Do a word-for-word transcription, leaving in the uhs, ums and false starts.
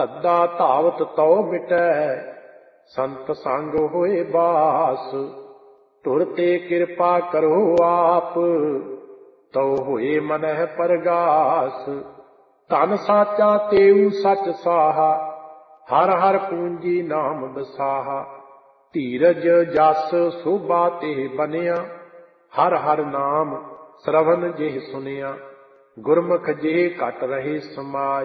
ਸੱਦਾ ਧਾਵਤ ਤਉ ਮਿਟੈ, ਸੰਤ ਸੰਗ ਹੋਏ ਬਾਸ। ਧੁਰ ਤੇ ਕਿਰਪਾ ਕਰੋ ਆਪ, ਤਉ ਹੋਏ ਮਨਹਿ ਪਰਗਾਸ। ਧਨ ਸਾਚਾ ਤੇਊ ਸਚ ਸਾਹਾ, ਹਰ ਹਰ ਪੂੰਜੀ ਨਾਮ ਬਸਾਹਾ। ਧੀਰਜ ਜਸ ਸੋਭਾ ਤੇ ਬਨਿਆ, ਹਰ ਹਰ ਨਾਮ ਸਰਵਨ ਜਿਹ ਸੁਨਿਆ। ਗੁਰਮੁਖ ਜਿਹ ਘਟ ਰਹੇ ਸਮਾਏ,